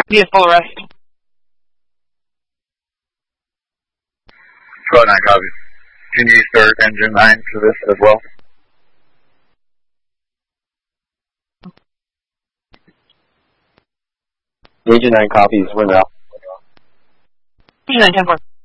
Be a full arrest. Squad 9 copies. Can you start engine 9 for this as well? Agent 9 copies, we're now. Agent 9, 10-4.